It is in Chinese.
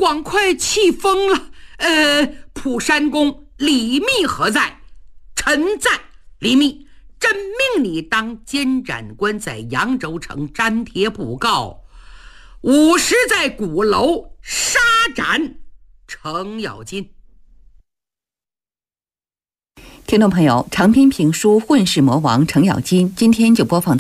王快气疯了。蒲山公李密何在？臣在。李密，朕命你当监斩官，在扬州城粘贴布告，5时在鼓楼杀斩程咬金。 听众朋友，长篇评书《混世魔王程咬金》今天就播放到